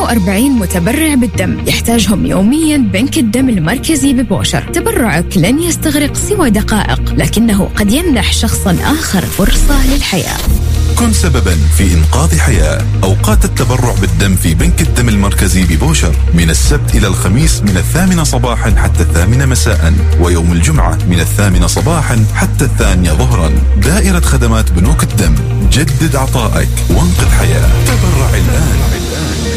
140 متبرع بالدم يحتاجهم يوميا بنك الدم المركزي ببوشر. تبرعك لن يستغرق سوى دقائق، لكنه قد يمنح شخصا آخر فرصة للحياة. كن سببا في إنقاذ حياة. أوقات التبرع بالدم في بنك الدم المركزي ببوشر من السبت إلى الخميس من 8 صباحا حتى 8 مساء، ويوم الجمعة من 8 صباحا حتى 2 ظهرا. دائرة خدمات بنوك الدم، جدد عطائك وانقذ حياة. تبرع الآن.